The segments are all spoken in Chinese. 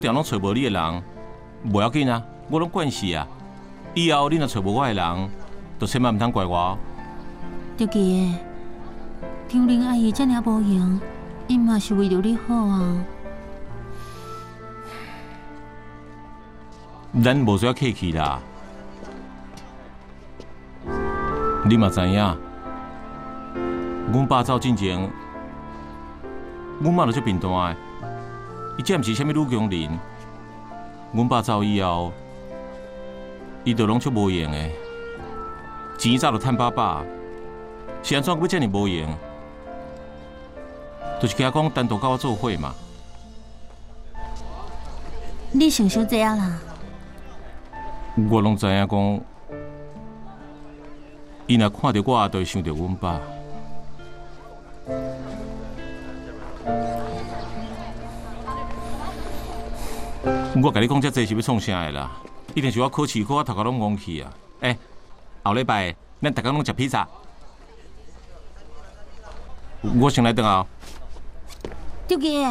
定拢找无你的人，无要紧啊，我拢惯势啊。以后你若找无我的人，就千万唔通怪我哦。 德基，张玲阿姨这么无用，伊嘛是为着你好啊。 咱无需要客气啦。你嘛知影，阮爸走进前，阮妈就足贫惰的，伊这毋是啥物女强人。阮爸走以后，伊就拢足无用的，钱早就趁饱饱，是安怎要遮尔无用？就是惊讲单独甲我做伙嘛。 你想伤济啊啦？ 我拢知影讲，伊若看到我，就会想到阮爸。我甲你讲遮济是要创啥的啦？一定是我考试考啊，头壳拢懵去啊！后礼拜咱大家拢食披萨，我先来等候。 德基，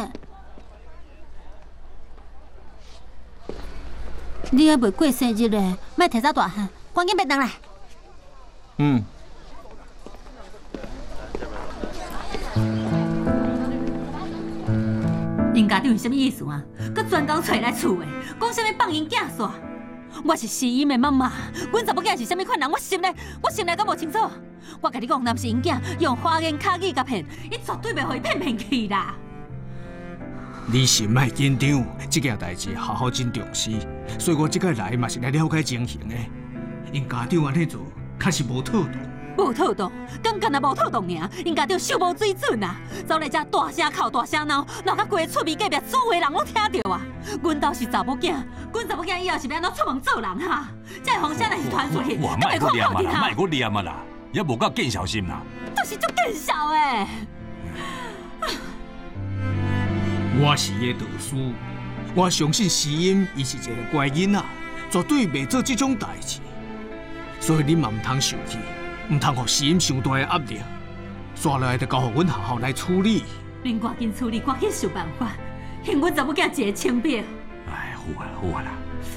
你还未过生日嘞，莫提早大汉，赶紧别等来。 嗯。 林家长是啥物意思啊？佮专工找来厝的，讲啥物放因囝煞？我是诗音的妈妈，阮查某囝是啥物款人？我心内敢无清楚？我甲你讲，若是因囝用花言巧语甲骗，伊绝对袂互伊骗去啦。 你先莫紧张，这件代志好好真重视。所以我即摆来嘛是来了解情形的。因家长安尼做，确实无妥当。 无妥当，敢干那无妥当尔？因家长手无水准啊！走来遮大声哭大声闹，闹甲规个厝边隔壁所有人拢听到啊！阮兜是查某囝，阮查某囝以后是要安怎出门做人哈？这风声若是传出去， 哇，卖个念啊啦，卖个念啊啦，也无够见小心啦。 就是足见笑诶！ 我是伊导师，我相信诗音伊是一个乖囡仔，绝对袂做这种代志。所以你嘛唔通生气。唔通互诗音伤大的压力，刷落来就交互阮学校来处理。 恁赶紧处理，赶紧想办法，还阮查某囝一个清白。 哎，好啊，好啊啦。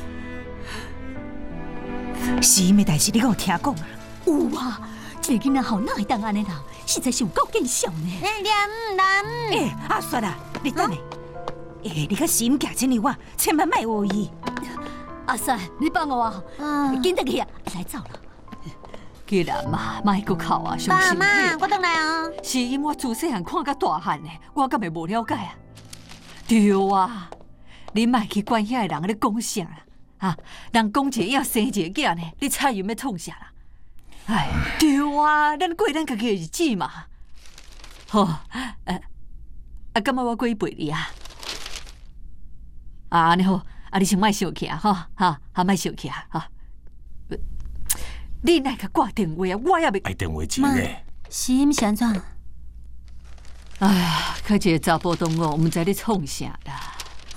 诗音的代志你敢有听讲啊？ 有啊，这个囡仔好哪会当安尼啦？实在是有够见笑呢。 念。阿雪啊，你等下。你甲诗音行真哩晚，千万莫恶意。 阿雪，你帮我啊！紧得去啊，来走了。既然嘛，莫阁哭啊，伤心。爸妈，我倒来啊。是因我自细汉看甲大汉的，我敢会无了解啊？对啊，你莫去管遐个人咧讲啥啦，啊，人讲一个要生一个囝呢，你菜又要创啥啦？哎，对啊，咱过咱家己的日子嘛。好，感觉我过去陪你啊。安尼好，你先莫生气啊，莫生气啊，哈。你哪个挂电话啊？我也袂。 爱电话钱嘞。 是毋是安怎？哎呀，看这个查甫同学，毋知你创啥啦？啊？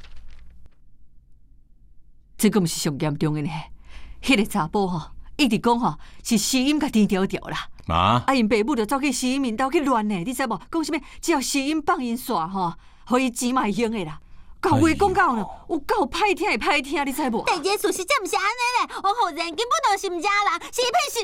这个毋是上严重的呢。迄个查甫吼，一直讲吼是诗音甲天条条啦。 妈。 因爸母就走去诗音面兜去乱呢，你知无？讲啥物？只要诗音放因煞吼，互伊钱嘛会用的啦。讲话讲到呢，有够歹听会歹听，你知无？ 第一件事是这毋是安尼嘞，我互人根本就是毋知人，是骗是。